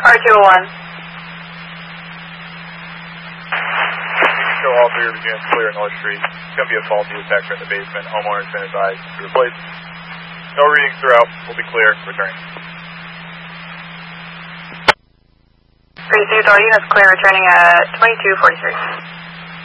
R201. Show all three of units clear North Street. It's going to be a faulty detector in the basement. Homeowner's been advised to replace. No readings throughout. We'll be clear. Returning. Precinct, all units clear, returning at 2243.